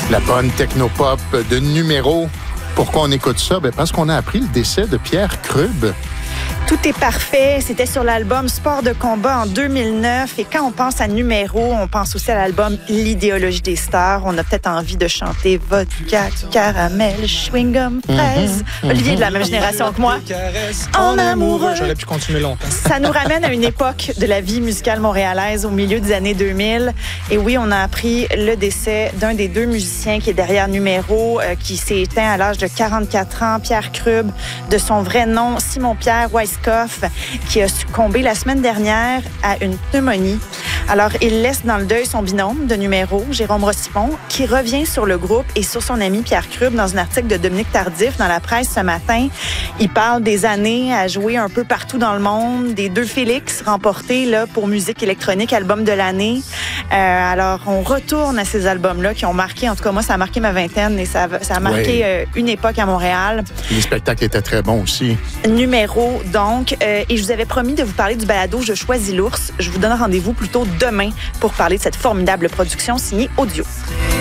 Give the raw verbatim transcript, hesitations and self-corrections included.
La bonne technopop de Numéro. Pourquoi on écoute ça? Ben parce qu'on a appris le décès de Pierre Krub. Tout est parfait. C'était sur l'album Sport de combat en deux mille neuf. Et quand on pense à Numéro, on pense aussi à l'album L'idéologie des stars. On a peut-être envie de chanter vodka, caramel, chewing-gum, fraise. Mm-hmm. Olivier est de la même génération que moi. En amoureux. J'aurais pu continuer longtemps. Ça nous ramène à une époque de la vie musicale montréalaise au milieu des années deux mille. Et oui, on a appris le décès d'un des deux musiciens qui est derrière Numéro, euh, qui s'est éteint à l'âge de quarante-quatre ans, Pierre Krub, de son vrai nom, Simon-Pierre Weisskopf, qui a succombé la semaine dernière à une pneumonie. Alors, il laisse dans le deuil son binôme de Numéro, Jérôme Rossipon, qui revient sur le groupe et sur son ami Pierre Krub dans un article de Dominique Tardif dans la presse ce matin. Il parle des années à jouer un peu partout dans le monde, des deux Félix remportés là, pour musique électronique, album de l'année. Euh, alors, on retourne à ces albums-là qui ont marqué, en tout cas moi, ça a marqué ma vingtaine et ça, ça a marqué oui. euh, une époque à Montréal. Les spectacles étaient très bons aussi. Numéro, donc. Euh, et je vous avais promis de vous parler du balado Je choisis l'ours. Je vous donne rendez-vous plutôt demain pour parler de cette formidable production signée Audio.